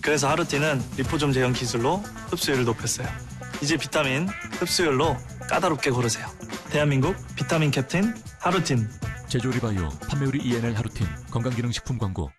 그래서 하루틴은 리포좀 제형 기술로 흡수율을 높였어요. 이제 비타민 흡수율로 까다롭게 고르세요. 대한민국 비타민 캡틴 하루틴. 제조리바이오 판매율이 ENL 하루틴 건강기능식품 광고.